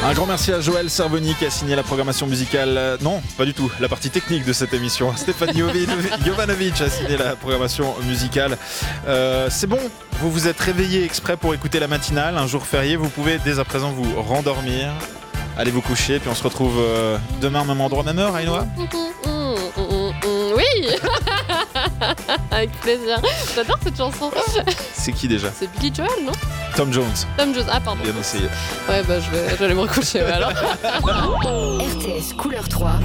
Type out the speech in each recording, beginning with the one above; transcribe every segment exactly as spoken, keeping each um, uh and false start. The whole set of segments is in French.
Un grand merci à Joël Cervoni qui a signé la programmation musicale. Euh, non, pas du tout, la partie technique de cette émission. Stéphanie Jovanovic a signé la programmation musicale. Euh, c'est bon, vous vous êtes réveillé exprès pour écouter la matinale. Un jour férié, vous pouvez dès à présent vous rendormir. Allez vous coucher, puis on se retrouve euh, demain, même endroit, même heure, Aïnoa. Oui. Avec plaisir. J'adore cette chanson. C'est qui déjà? C'est Billy Joel, non? Tom Jones. Tom Jones, ah pardon. Bien essayé. Ouais, bah je vais, je vais aller me recoucher ouais, alors. R T S Couleur trois.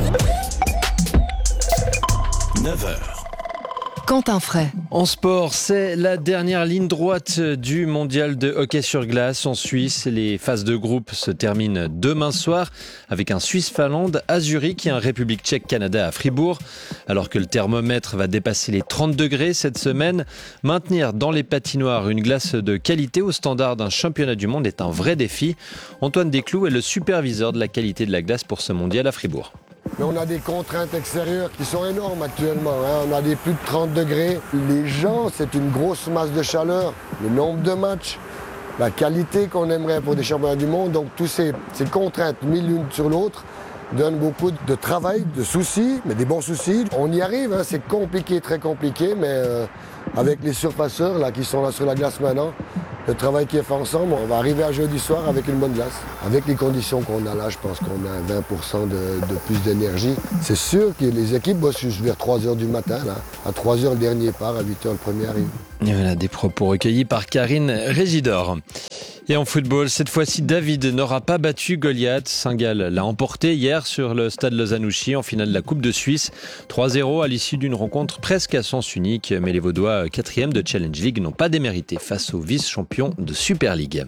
neuf heures. Quentin Fray. En sport, c'est la dernière ligne droite du mondial de hockey sur glace en Suisse. Les phases de groupe se terminent demain soir avec un Suisse-Finlande à Zurich et un République tchèque-Canada à Fribourg. Alors que le thermomètre va dépasser les trente degrés cette semaine, maintenir dans les patinoires une glace de qualité au standard d'un championnat du monde est un vrai défi. Antoine Desclous est le superviseur de la qualité de la glace pour ce mondial à Fribourg. Mais on a des contraintes extérieures qui sont énormes actuellement. Hein. On a des plus de trente degrés. Les gens, c'est une grosse masse de chaleur. Le nombre de matchs, la qualité qu'on aimerait pour des championnats du monde. Donc, toutes ces, ces contraintes mises l'une sur l'autre donnent beaucoup de travail, de soucis, mais des bons soucis. On y arrive, hein. C'est compliqué, très compliqué, mais euh, avec les surpasseurs là, qui sont là sur la glace maintenant, le travail qui est fait ensemble, on va arriver à jeudi soir avec une bonne glace. Avec les conditions qu'on a là, je pense qu'on a vingt pour cent de, de plus d'énergie. C'est sûr que les équipes bossent vers trois heures du matin. Là. À trois heures, le dernier part, à huit heures, le premier arrive. Et voilà des propos recueillis par Karine Régidor. Et en football, cette fois-ci, David n'aura pas battu Goliath. Saint-Gall l'a emporté hier sur le stade Lozanouchi en finale de la Coupe de Suisse. trois zéro à l'issue d'une rencontre presque à sens unique. Mais les Vaudois, quatrième de Challenge League, n'ont pas démérité face aux vice-champions de Super League.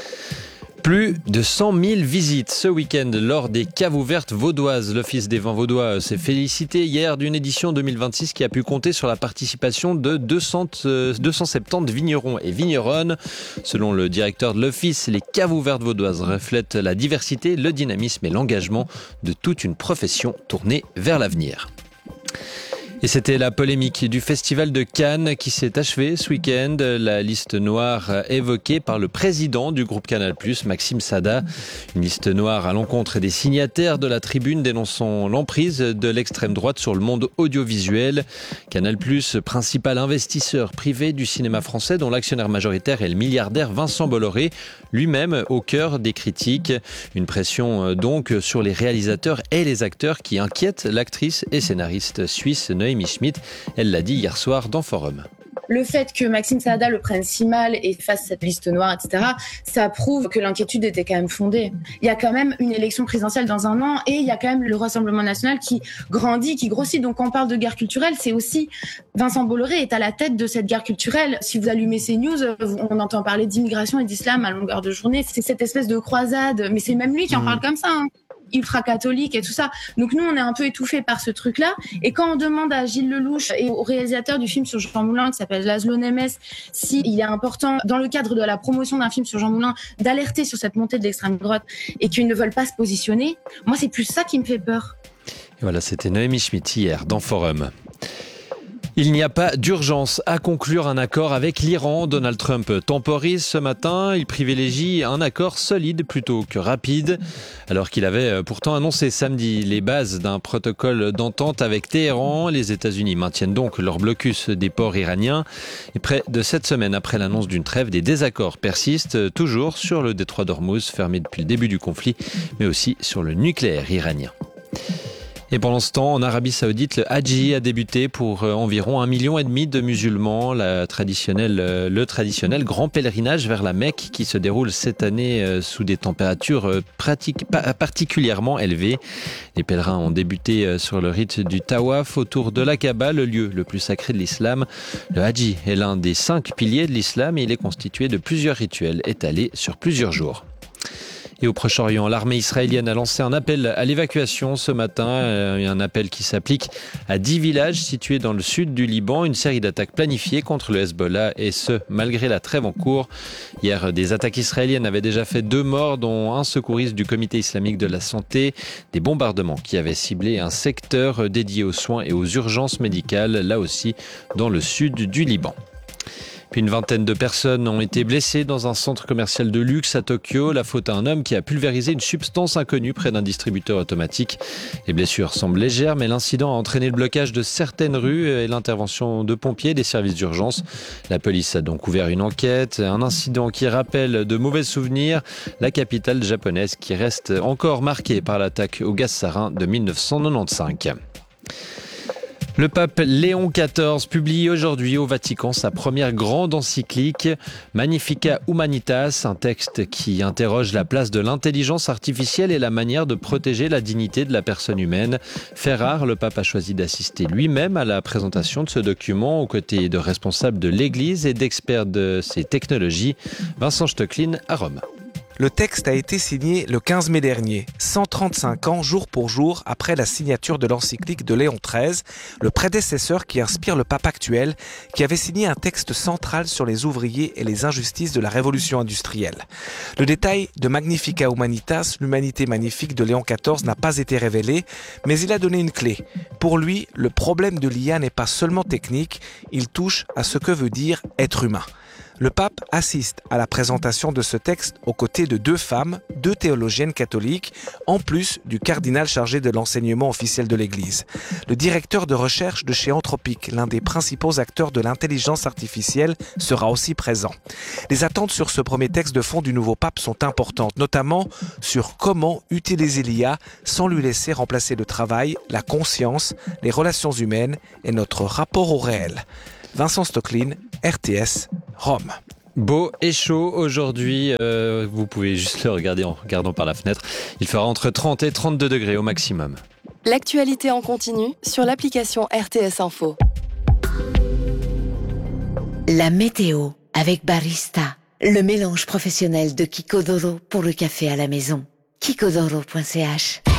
Plus de cent mille visites ce week-end lors des caves ouvertes vaudoises. L'Office des vins vaudois s'est félicité hier d'une édition deux mille vingt-six qui a pu compter sur la participation de deux cents, deux cent soixante-dix vignerons et vigneronnes. Selon le directeur de l'Office, les caves ouvertes vaudoises reflètent la diversité, le dynamisme et l'engagement de toute une profession tournée vers l'avenir. Et c'était la polémique du Festival de Cannes qui s'est achevée ce week-end. La liste noire évoquée par le président du groupe Canal+, Maxime Sada. Une liste noire à l'encontre des signataires de la tribune dénonçant l'emprise de l'extrême droite sur le monde audiovisuel. Canal+, principal investisseur privé du cinéma français dont l'actionnaire majoritaire est le milliardaire Vincent Bolloré, lui-même au cœur des critiques. Une pression donc sur les réalisateurs et les acteurs qui inquiètent l'actrice et scénariste suisse Noémie Schmidt. Elle l'a dit hier soir dans Forum. Le fait que Maxime Sada le prenne si mal et fasse cette liste noire, et cetera, ça prouve que l'inquiétude était quand même fondée. Il y a quand même une élection présidentielle dans un an et il y a quand même le Rassemblement national qui grandit, qui grossit. Donc quand on parle de guerre culturelle, c'est aussi Vincent Bolloré est à la tête de cette guerre culturelle. Si vous allumez CNews, on entend parler d'immigration et d'islam à longueur de journée. C'est cette espèce de croisade, mais c'est même lui qui en parle comme ça, hein. Ultra catholique et tout ça. Donc nous, on est un peu étouffés par ce truc-là. Et quand on demande à Gilles Lelouch et au réalisateur du film sur Jean Moulin, qui s'appelle Laszlo Nemes, s'il est important, dans le cadre de la promotion d'un film sur Jean Moulin, d'alerter sur cette montée de l'extrême droite et qu'ils ne veulent pas se positionner, moi, c'est plus ça qui me fait peur. Et voilà, c'était Noémie Schmidt hier dans Forum. Il n'y a pas d'urgence à conclure un accord avec l'Iran. Donald Trump temporise ce matin. Il privilégie un accord solide plutôt que rapide. Alors qu'il avait pourtant annoncé samedi les bases d'un protocole d'entente avec Téhéran. Les États-Unis maintiennent donc leur blocus des ports iraniens. Et près de sept semaines après l'annonce d'une trêve, des désaccords persistent toujours sur le détroit d'Ormuz, fermé depuis le début du conflit, mais aussi sur le nucléaire iranien. Et pendant ce temps, en Arabie Saoudite, le Hajj a débuté pour environ un million et demi de musulmans. La traditionnelle, le traditionnel grand pèlerinage vers la Mecque qui se déroule cette année sous des températures pratiques, particulièrement élevées. Les pèlerins ont débuté sur le rite du Tawaf autour de la Kaaba, le lieu le plus sacré de l'islam. Le Hajj est l'un des cinq piliers de l'islam et il est constitué de plusieurs rituels étalés sur plusieurs jours. Et au Proche-Orient, l'armée israélienne a lancé un appel à l'évacuation ce matin, un appel qui s'applique à dix villages situés dans le sud du Liban, une série d'attaques planifiées contre le Hezbollah et ce, malgré la trêve en cours. Hier, des attaques israéliennes avaient déjà fait deux morts, dont un secouriste du Comité islamique de la santé, des bombardements qui avaient ciblé un secteur dédié aux soins et aux urgences médicales, là aussi dans le sud du Liban. Puis une vingtaine de personnes ont été blessées dans un centre commercial de luxe à Tokyo. La faute à un homme qui a pulvérisé une substance inconnue près d'un distributeur automatique. Les blessures semblent légères, mais l'incident a entraîné le blocage de certaines rues et l'intervention de pompiers et des services d'urgence. La police a donc ouvert une enquête. Un incident qui rappelle de mauvais souvenirs. La capitale japonaise qui reste encore marquée par l'attaque au gaz sarin de mille neuf cent quatre-vingt-quinze. Le pape Léon quatorze publie aujourd'hui au Vatican sa première grande encyclique Magnificat Humanitas, un texte qui interroge la place de l'intelligence artificielle et la manière de protéger la dignité de la personne humaine. Fait rare, le pape a choisi d'assister lui-même à la présentation de ce document aux côtés de responsables de l'Église et d'experts de ces technologies. Vincent Stocklin à Rome. Le texte a été signé le quinze mai dernier, cent trente-cinq ans jour pour jour après la signature de l'encyclique de Léon treize, le prédécesseur qui inspire le pape actuel, qui avait signé un texte central sur les ouvriers et les injustices de la révolution industrielle. Le détail de Magnificat Humanitas, l'humanité magnifique de Léon quatorze, n'a pas été révélé, mais il a donné une clé. Pour lui, le problème de l'I A n'est pas seulement technique, il touche à ce que veut dire être humain. Le pape assiste à la présentation de ce texte aux côtés de deux femmes, deux théologiennes catholiques, en plus du cardinal chargé de l'enseignement officiel de l'Église. Le directeur de recherche de chez Anthropic, l'un des principaux acteurs de l'intelligence artificielle, sera aussi présent. Les attentes sur ce premier texte de fond du nouveau pape sont importantes, notamment sur comment utiliser l'I A sans lui laisser remplacer le travail, la conscience, les relations humaines et notre rapport au réel. Vincent Stocklin, R T S, Rome. Beau et chaud aujourd'hui, euh, vous pouvez juste le regarder en regardant par la fenêtre. Il fera entre trente et trente-deux degrés au maximum. L'actualité en continu sur l'application R T S Info. La météo avec Barista, le mélange professionnel de Kikodoro pour le café à la maison. kikodoro point c h